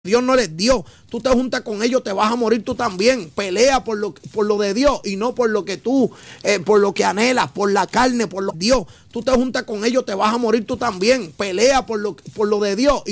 Dios no les dio. Tú te juntas con ellos, te vas a morir tú también. Pelea por lo de Dios y no por lo que tú, por lo que anhelas, por la carne, por lo de Dios. Tú te juntas con ellos, te vas a morir tú también. Pelea por lo de Dios.